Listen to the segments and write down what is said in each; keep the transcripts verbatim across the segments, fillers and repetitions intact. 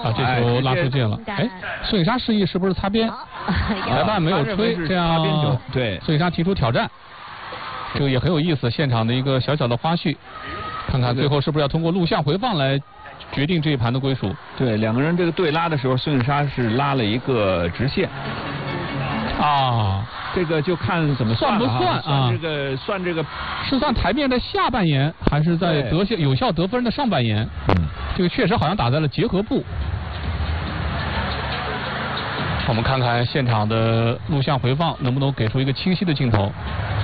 把这球拉出界了。哎，孙颖莎示意是不是擦边？裁判没有吹，这样对孙颖莎提出挑战，这个也很有意思，现场的一个小小的花絮，看看最后是不是要通过录像回放来决定这一盘的归属。 对，两个人这个对拉的时候，孙颖莎是拉了一个直线。 啊， 这个就看怎么算不算啊？ 这个算这个是算台面的下半沿，还是在得有效得分的上半沿？ 嗯， 这个确实好像打在了结合部。我们看看现场的录像回放能不能给出一个清晰的镜头。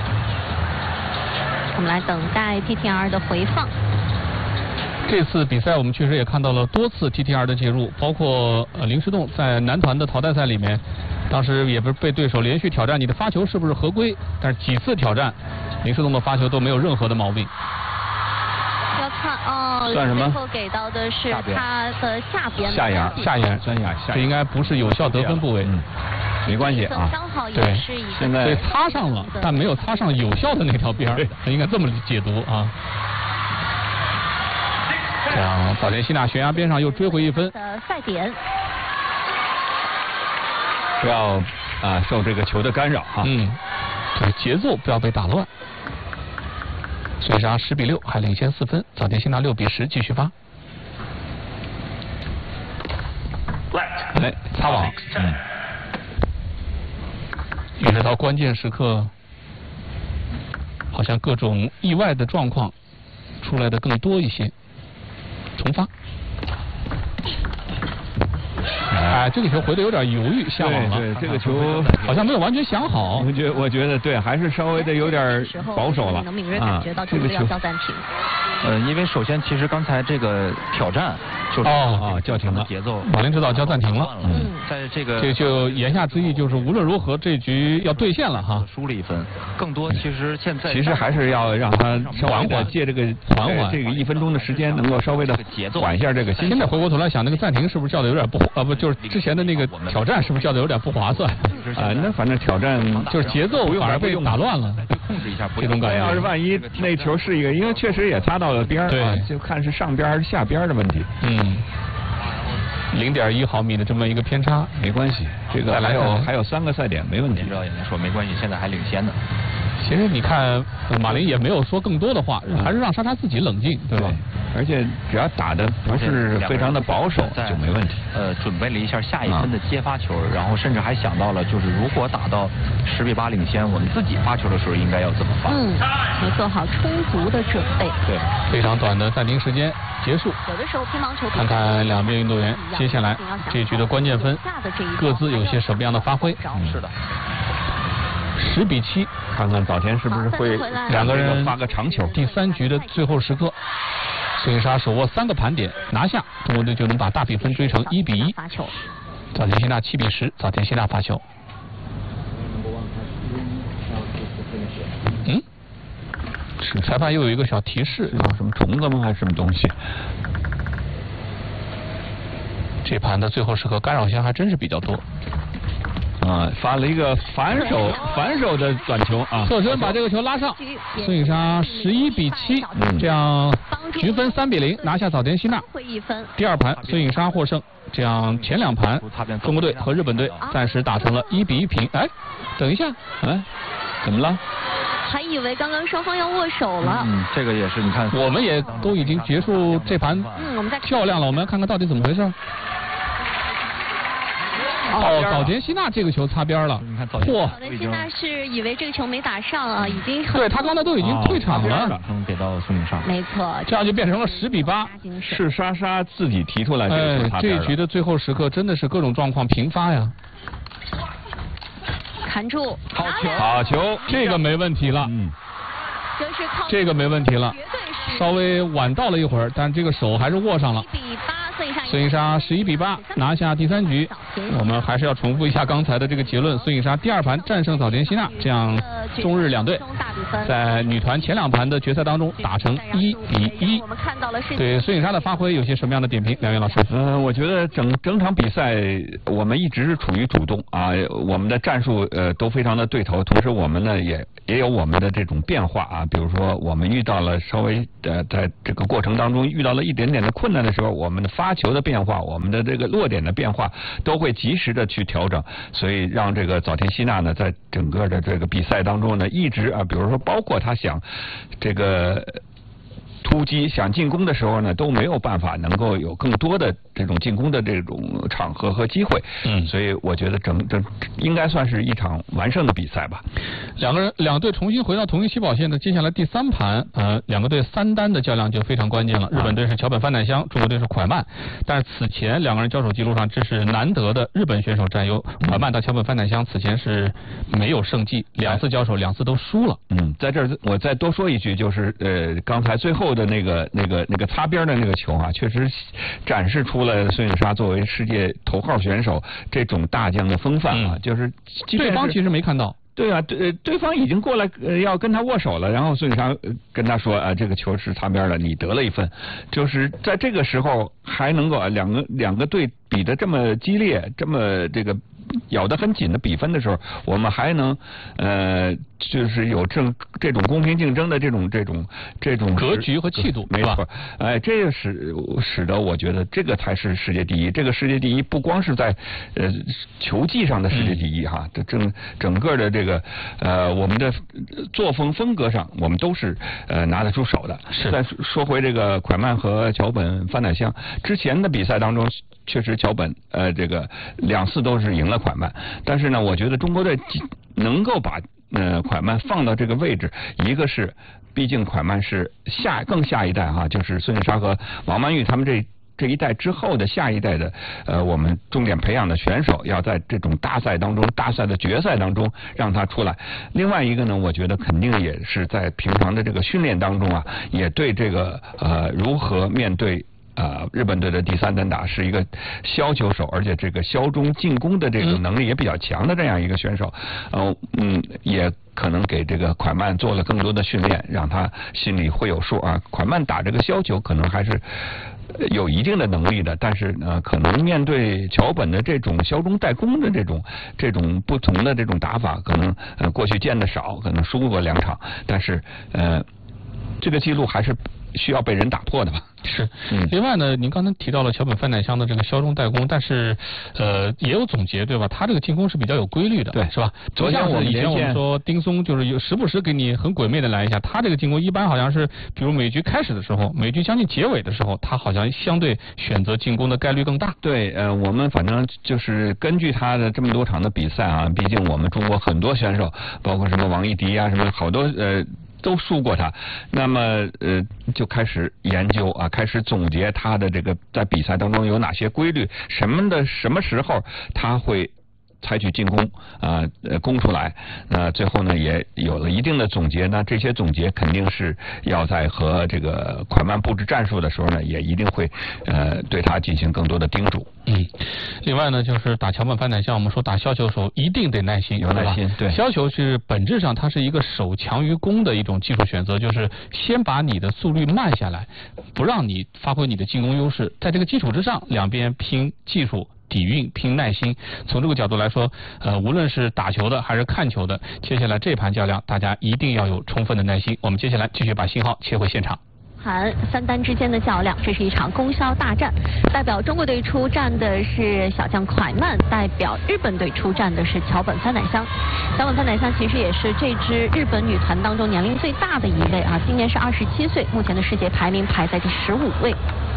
我们来等待 T T R 的回放。 这次比赛我们确实也看到了多次 T T R 的介入，包括呃林诗栋在男团的淘汰赛里面，当时也不是被对手连续挑战你的发球是不是合规，但是几次挑战林诗栋的发球都没有任何的毛病。 要看哦， 算什么？ 最后给到的是他的下边下沿下沿三下下， 这应该不是有效得分部位。 嗯，没关系啊。 刚好也是一个现在所以擦上了，但没有擦上有效的那条边儿，应该这么解读啊。这样，早田希娜悬崖边上又追回一分。 的赛点， 不要啊受这个球的干扰啊。 嗯，这个节奏不要被打乱。孙颖莎十比六还领先四分，早田希娜六比十继续发。哎，擦网。 嗯。 一直到关键时刻，好像各种意外的状况出来的更多一些。重发。哎，这个球回的有点犹豫，下网了。 对，这个球好像没有完全想好。 我觉我觉得对，还是稍微的有点保守了。 能敏锐感觉到这个球要叫暂停。 呃，因为首先其实刚才这个挑战就是哦啊叫停了， 节奏， 马林指导叫暂停了。 嗯，在这个这就言下之意就是无论如何这局要兑现了哈， 输了一分。更多其实现在其实还是要让他缓缓， 借这个缓缓这个一分钟的时间，能够稍微的缓一下这个心。 现在回过头来想，那个暂停是不是叫的有点不啊不就是之前的那个挑战是不是叫的有点不划算？ 啊，那反正挑战就是节奏反而被打乱了， 控制一下这种感觉。 要是万一那球是一个，因为确实也擦到了边儿， 对， 就看是上边还是下边的问题。 嗯，零点一毫米的这么一个偏差， 没关系，这个还有还有三个赛点，没问题。 指导也能说没关系，现在还领先呢。 其实你看，马林也没有说更多的话，还是让莎莎自己冷静，对吧？ 而且只要打的不是非常的保守就没问题。 呃，准备了一下下一分的接发球，然后甚至还想到了，就是如果打到十比八领先，我们自己发球的时候应该要怎么发？ 嗯，没做好充足的准备。 对， 非常短的暂停时间结束。 有的时候乒乓球看看两边运动员接下来这一局的关键分各自有些什么样的发挥。 是的。 十比七， 看看早田是不是会两个人发个长球。 第三局的最后时刻，孙颖莎手握三个盘点拿下，中国队就能把大比分追成一比一。早田希娜七比十，早田希娜发球。嗯，是裁判又有一个小提示， 什么虫子吗？还是什么东西？ 这盘的最后时刻干扰项还真是比较多。 啊，发了一个反手反手的短球啊， 侧身把这个球拉上，孙颖莎十一比七，嗯，这样局分三比零拿下早田希娜。第二盘孙颖莎获胜，这样前两盘中国队和日本队暂时打成了一比一平。哎，等一下，哎，怎么了？ 还以为刚刚双方要握手了。 嗯，这个也是，你看， 我们也都已经结束这盘嗯，我们在较量了，我们要看看到底怎么回事。哦，早田希娜这个球擦边了。 你看， 嚯！ 早田希娜是以为这个球没打上啊，已经对他刚才都已经退场了， 能给到孙颖莎。 没错， 这样就变成了十比八， 是莎莎自己提出来这个球擦边了。 哎，这一局的最后时刻真的是各种状况频发呀。 砍住， 好球， 好球， 这个没问题了。 嗯， 这是靠这个没问题了，稍微晚到了一会儿，但这个手还是握上了。 一比八。 孙颖莎十一比八拿下第三局。我们还是要重复一下刚才的这个结论：孙颖莎第二盘战胜早田希娜，这样中日两队在女团前两盘的决赛当中打成一比一。 我们看到了是对孙颖莎的发挥有些什么样的点评？两位老师？ 呃，我觉得整整场比赛我们一直是处于主动啊，我们的战术呃都非常的对头，同时我们呢也也有我们的这种变化啊，比如说我们遇到了稍微呃在这个过程当中遇到了一点点的困难的时候，我们的发球球的变化，我们的这个落点的变化，都会及时的去调整，所以让这个早田希娜呢，在整个的这个比赛当中呢，一直啊，比如说包括他想这个突击想进攻的时候呢，都没有办法能够有更多的这种进攻的这种场合和机会。嗯，所以我觉得整整应该算是一场完胜的比赛吧。 两个人两队重新回到同一起跑线的，接下来第三盘，呃，两个队三单的较量就非常关键了。日本队是桥本帆乃香，中国队是蒯曼。但是此前两个人交手记录上，这是难得的日本选手占优。蒯曼到桥本帆乃香此前是没有胜绩，两次交手两次都输了。 嗯，在这儿我再多说一句，就是呃，刚才最后的那个那个那个擦边的那个球啊，确实展示出了孙颖莎作为世界头号选手这种大将的风范啊，嗯、就是对方其实没看到。 对啊，对，对方已经过来、呃、要跟他握手了，然后孙颖莎跟他说啊，这个球是擦边了，你得了一分。就是在这个时候还能够啊，两个两个队比得这么激烈，这么这个咬得很紧的比分的时候，我们还能呃，就是有这这种公平竞争的这种这种这种格局和气度， 没错。哎，这个使使得我觉得这个才是世界第一。这个世界第一不光是在呃球技上的世界第一哈，这、嗯、整整个的这个呃我们的作风风格上，我们都是呃拿得出手的。 是。 再说回这个蒯曼和桥本帆乃香之前的比赛当中，确实桥本呃这个两次都是赢了蒯曼，但是呢，我觉得中国队能够把呃蒯曼放到这个位置，一个是毕竟蒯曼是下更下一代哈，就是孙颖莎和王曼玉他们这这一代之后的下一代的呃我们重点培养的选手，要在这种大赛当中、大赛的决赛当中让他出来。另外一个呢，我觉得肯定也是在平常的这个训练当中啊，也对这个呃如何面对。呃，日本队的第三单打是一个削球手，而且这个削中进攻的这个能力也比较强的这样一个选手，呃，嗯，也可能给这个蒯曼做了更多的训练，让他心里会有数啊。蒯曼打这个削球可能还是有一定的能力的，但是呢，可能面对桥本的这种削中带攻的这种这种不同的这种打法，可能呃过去见得少，可能输过两场，但是呃，这个记录还是需要被人打破的吧。 是，嗯，另外呢，您刚才提到了桥本帆乃香的这个削中带攻，但是呃也有总结对吧？他这个进攻是比较有规律的， 对， 是吧？ 昨天我们以前我们说丁松就是有时不时给你很鬼魅的来一下，他这个进攻一般好像是，比如每局开始的时候，每局将近结尾的时候，他好像相对选择进攻的概率更大。 对，呃，我们反正就是根据他的这么多场的比赛啊，毕竟我们中国很多选手，包括什么王艺迪啊，什么好多呃。都输过他，那么呃就开始研究啊，开始总结他的这个在比赛当中有哪些规律，什么的什么时候他会采取进攻啊，呃攻出来，那最后呢也有了一定的总结呢。这些总结肯定是要在和这个蒯曼布置战术的时候呢，也一定会呃对他进行更多的叮嘱。 嗯，另外呢，就是打桥本帆乃香，我们说打削球手一定得耐心， 有耐心。对， 削球是本质上它是一个守强于攻的一种技术选择，就是先把你的速率慢下来，不让你发挥你的进攻优势，在这个基础之上，两边拼技术。底蕴拼耐心，从这个角度来说，呃，无论是打球的还是看球的，接下来这盘较量，大家一定要有充分的耐心。我们接下来继续把信号切回现场。 韩三单之间的较量，这是一场攻削大战。代表中国队出战的是小将蒯曼，代表日本队出战的是桥本帆乃香。桥本帆乃香其实也是这支日本女团当中年龄最大的一位啊，今年是二十七岁，目前的世界排名排在第十五位。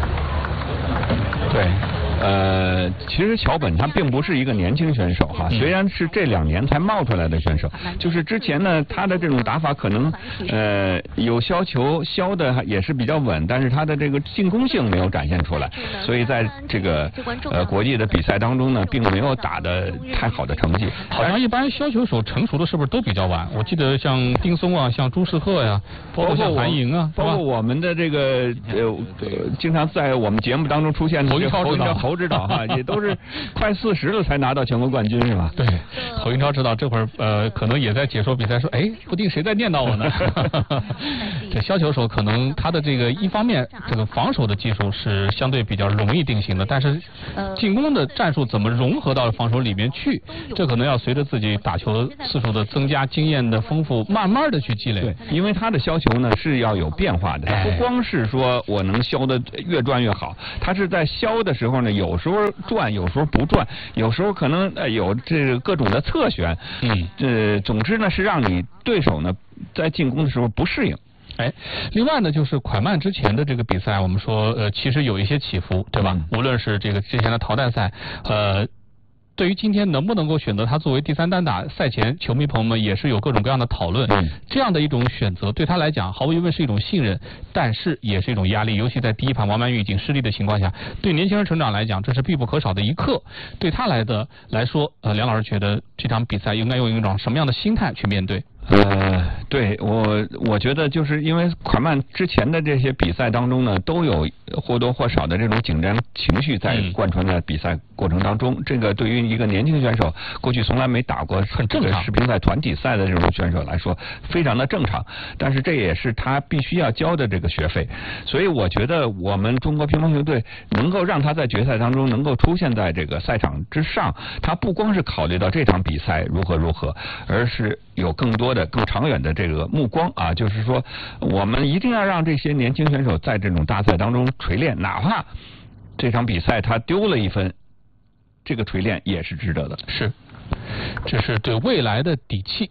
对。呃，其实桥本他并不是一个年轻选手哈，虽然是这两年才冒出来的选手，就是之前呢他的这种打法可能呃有削球削的也是比较稳，但是他的这个进攻性没有展现出来，所以在这个呃国际的比赛当中呢，并没有打的太好的成绩。 好像一般削球手成熟的是不是都比较晚？我记得像丁松啊，像朱世赫呀，包括像韩莹啊， 包括我们的这个呃经常在我们节目当中出现的侯一超指导。 侯指导哈，也都是快四十了才拿到全国冠军是吧？ 对，侯英超指导这会儿呃可能也在解说比赛，说哎，不定谁在念叨我呢。这削球手可能他的这个一方面这个防守的技术是相对比较容易定型的，但是进攻的战术怎么融合到防守里面去，这可能要随着自己打球次数的增加、经验的丰富，慢慢的去积累。 对，因为他的削球呢是要有变化的，不光是说我能削的越转越好，他是在削的时候呢，有时候转，有时候不转，有时候可能呃有这个各种的侧旋。 嗯， 呃，总之呢是让你对手呢在进攻的时候不适应。 哎，另外呢，就是蒯曼之前的这个比赛，我们说呃，其实有一些起伏，对吧？ 嗯、 无论是这个之前的淘汰赛，呃。对于今天能不能够选择他作为第三单打，赛前球迷朋友们也是有各种各样的讨论。 嗯， 这样的一种选择对他来讲，毫无疑问是一种信任，但是也是一种压力。尤其在第一盘王曼玉已经失利的情况下，对年轻人成长来讲，这是必不可少的一课。对他来的来说，呃，梁老师觉得这场比赛应该用一种什么样的心态去面对？ 呃，对我，我觉得就是因为蒯曼之前的这些比赛当中呢，都有或多或少的这种紧张情绪在贯穿在比赛过程当中。嗯、这个对于一个年轻选手，过去从来没打过这个世乒赛团体赛的这种选手来说，非常的正常。但是这也是他必须要交的这个学费。所以我觉得我们中国乒乓球队能够让他在决赛当中能够出现在这个赛场之上，他不光是考虑到这场比赛如何如何，而是有更多的更长远的这个目光啊，就是说我们一定要让这些年轻选手在这种大赛当中锤炼，哪怕这场比赛他丢了一分，这个锤炼也是值得的。 是，这是对未来的底气。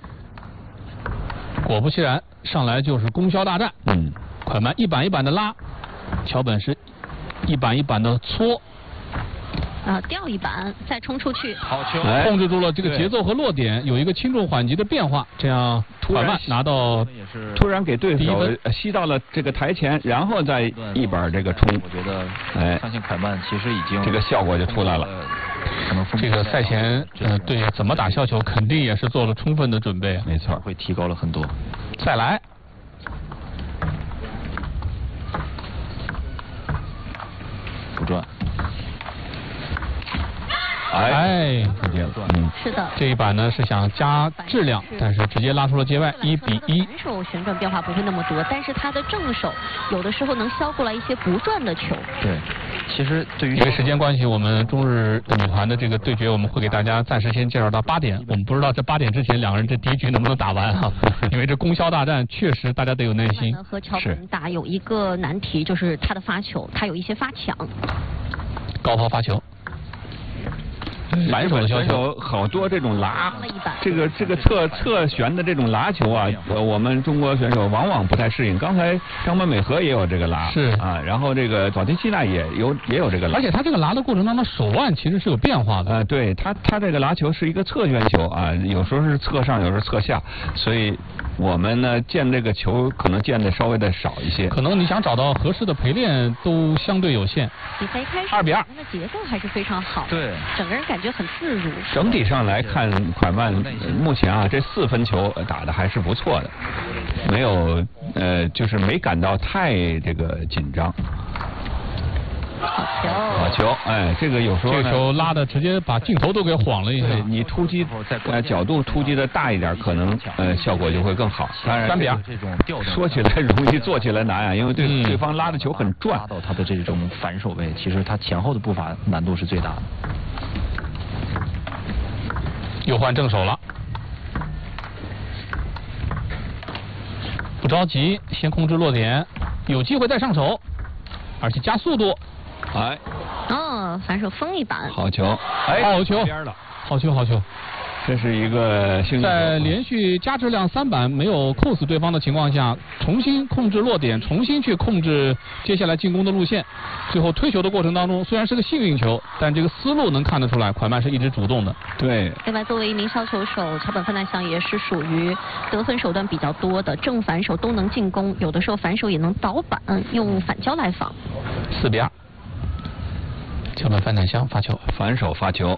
果不其然，上来就是攻削大战。 嗯， 蒯曼一板一板的拉，桥本是一板一板的搓。 啊，掉一板，再冲出去， 好球， 控制住了这个节奏和落点，有一个轻重缓急的变化，这样蒯曼拿到突然给对手吸到了这个台前，然后再一板这个冲， 我觉得，哎，相信蒯曼其实已经这个效果就出来了。 可能这个赛前，呃，对怎么打削球，肯定也是做了充分的准备。 没错， 会提高了很多。 再来。 不转。 哎， 直接嗯，是的。 这一板呢是想加质量，但是直接拉出了界外，一比一。 反手旋转变化不会那么多，但是他的正手有的时候能削过来一些不转的球。 对，其实对于因为时间关系，我们中日的女团的这个对决，我们会给大家暂时先介绍到八点。我们不知道这八点之前两个人这第一局能不能打完哈、啊？因为这攻削大战确实大家得有耐心。 和桥本打有一个难题，就是他的发球，他有一些发抢。 高抛发球。反手的削球， 好多这种拉，这个这个侧侧旋的这种拉球啊，我们中国选手往往不太适应。刚才张本美和也有这个拉， 是啊，然后这个早田希娜也有也有这个拉， 而且他这个拉的过程当中，手腕其实是有变化的。 啊、呃，对他他这个拉球是一个侧旋球啊，有时候是侧上，有时候侧下，所以我们呢见这个球可能见的稍微的少一些。 可能你想找到合适的陪练都相对有限。 比赛开始， 二比二， 的节奏还是非常好， 对， 整个人感觉很自如。 整体上来看，蒯曼目前啊这四分球打的还是不错的，没有呃就是没感到太这个紧张。 好球！ 好球！哎，这个有时候这个球拉的直接把镜头都给晃了一下。 你突击呃角度突击的大一点，可能呃效果就会更好。当然， 三比二。 说起来容易，做起来难啊，因为对、嗯、对方拉的球很转， 拉到他的这种反手位，其实他前后的步伐难度是最大的。 又换正手了，不着急，先控制落点，有机会再上手，而且加速度。 哎， 哦，反手封一板， 好球，哎， 好球，好球，好球。 这是一个幸运球， 在连续加质量三板没有扣死对方的情况下，重新控制落点，重新去控制接下来进攻的路线。最后推球的过程当中，虽然是个幸运球，但这个思路能看得出来，蒯曼是一直主动的。 对。 另外，作为一名削球手，桥本范奈香也是属于得分手段比较多的，正反手都能进攻，有的时候反手也能倒板，用反胶来防。 四比二，桥本范奈香发球， 反手发球。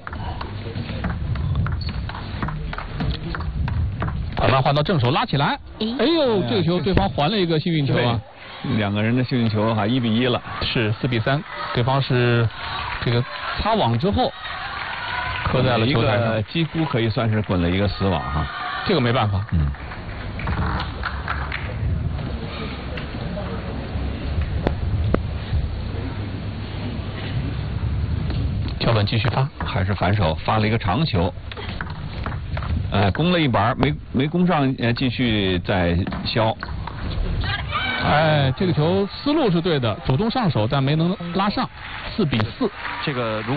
蒯曼换到正手拉起来，哎呦，这个球对方还了一个幸运球啊！ 两个人的幸运球哈，一比一了， 是四比三，对方是这个擦网之后磕在了球台上， 几乎可以算是滚了一个死网哈。 这个没办法。 嗯。 桥本继续发， 还是反手发了一个长球，呃，攻了一板没没攻上，呃，继续再削。 哎，这个球思路是对的，主动上手，但没能拉上，四比四。 这个如